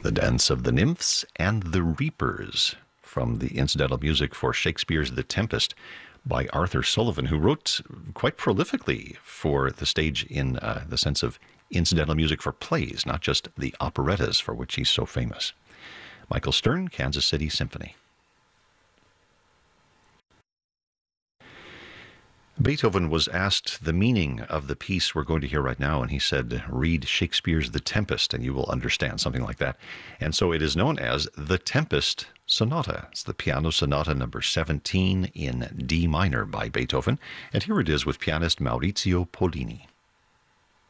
The Dance of the Nymphs and the Reapers, from the incidental music for Shakespeare's The Tempest by Arthur Sullivan, who wrote quite prolifically for the stage in the sense of incidental music for plays, not just the operettas for which he's so famous. Michael Stern, Kansas City Symphony. Beethoven was asked the meaning of the piece we're going to hear right now, and he said, read Shakespeare's The Tempest and you will understand, something like that. And so it is known as the Tempest Sonata. It's the piano sonata number 17 in D minor by Beethoven, and here it is with pianist Maurizio Pollini.